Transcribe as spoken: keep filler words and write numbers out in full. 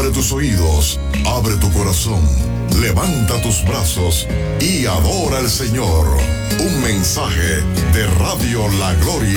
Abre tus oídos, abre tu corazón, levanta tus brazos y adora al Señor. Un mensaje de Radio La Gloria.